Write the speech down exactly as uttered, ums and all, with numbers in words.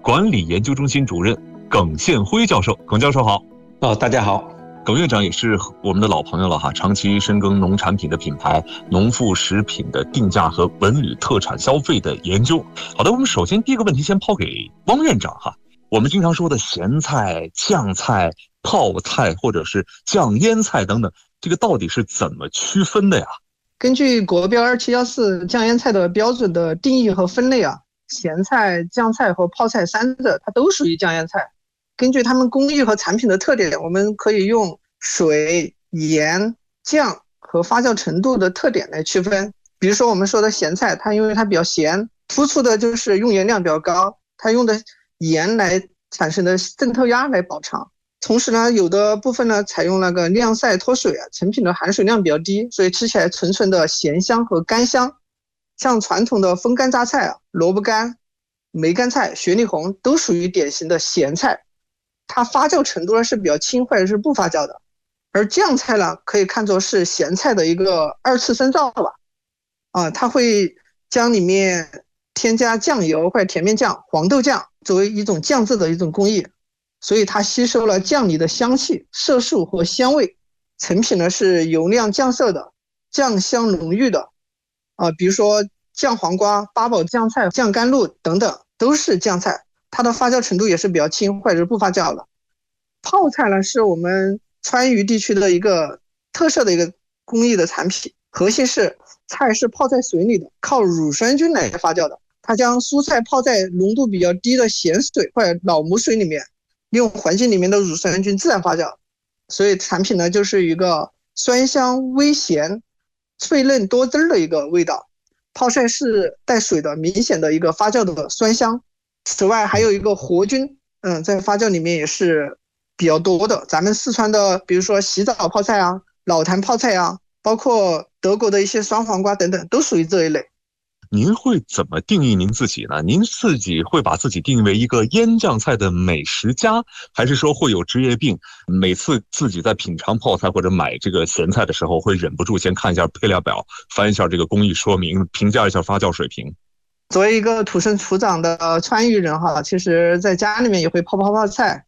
管理研究中心主任耿宪辉教授。耿教授好。 哦，大家好。 耿院长也是我们的老朋友了哈，长期深耕农产品的品牌、农副食品的定价和文旅特产消费的研究。好的，我们首先第一个问题先抛给汪院长哈。我们经常说的咸菜、酱菜、泡菜或者是酱腌菜等等，这个到底是怎么区分的呀？ 根据国标二七一四酱腌菜的标准的定义和分类啊，咸菜、酱菜和泡菜三者它都属于酱腌菜。根据它们工艺和产品的特点，我们可以用水、盐、酱和发酵程度的特点来区分。比如说我们说的咸菜，它因为它比较咸，突出的就是用盐量比较高，它用的盐来产生的渗透压来保长。同时呢，有的部分呢采用那个晾晒脱水啊，成品的含水量比较低，所以吃起来纯纯的咸香和干香。像传统的风干榨菜啊、萝卜干、梅干菜、雪里红都属于典型的咸菜，它发酵程度呢是比较轻或者是不发酵的。而酱菜呢，可以看作是咸菜的一个二次深造吧，啊，它会将里面添加酱油或者甜面酱、黄豆酱作为一种酱制的一种工艺，所以它吸收了酱里的香气、色素和香味，成品呢是油亮酱色的、酱香浓郁的，啊，比如说酱黄瓜、八宝酱菜、酱甘露等等都是酱菜，它的发酵程度也是比较轻或者是不发酵的。泡菜呢是我们川渝地区的一个特色的一个工艺的产品，核心是菜是泡在水里的，靠乳酸菌来发酵的。它将蔬菜泡在浓度比较低的咸水或者老母水里面，利用环境里面的乳酸菌自然发酵，所以产品呢就是一个酸香微咸、脆嫩多汁的一个味道。泡菜是带水的，明显的一个发酵的酸香。此外还有一个活菌，嗯，在发酵里面也是比较多的。咱们四川的，比如说洗澡泡菜啊、老坛泡菜啊，包括德国的一些酸黄瓜等等，都属于这一类。 您会怎么定义您自己呢？您自己会把自己定义为一个腌酱菜的美食家，还是说会有职业病，每次自己在品尝泡菜或者买这个咸菜的时候，会忍不住先看一下配料表，翻一下这个工艺说明，评价一下发酵水平？ 作为一个土生土长的川渝人哈，其实在家里面也会泡泡泡菜，